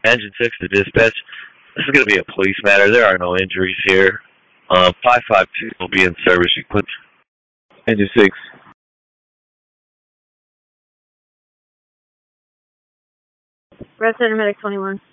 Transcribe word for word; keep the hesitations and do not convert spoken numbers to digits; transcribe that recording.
Engine six to dispatch. This is going to be a police matter. There are no injuries here. Um, five five two will be in service. You put Engine six. Resident Medic twenty-one.